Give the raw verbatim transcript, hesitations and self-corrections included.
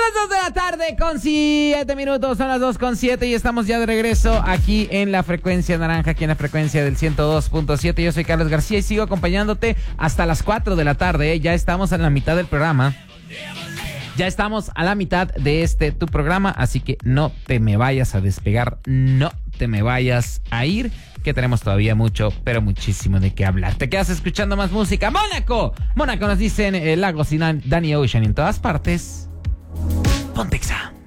dos de la tarde con siete minutos, son las dos con siete y estamos ya de regreso aquí en la frecuencia naranja, aquí en la frecuencia del ciento dos punto siete. Yo soy Carlos García y sigo acompañándote hasta las cuatro de la tarde, ¿eh? Ya estamos en la mitad del programa. Ya estamos a la mitad de este tu programa, así que no te me vayas a despegar, no te me vayas a ir, que tenemos todavía mucho, pero muchísimo de qué hablar. Te quedas escuchando más música. ¡Mónaco! Mónaco nos dicen eh, Lagos y Danny Ocean en todas partes. Pontexa.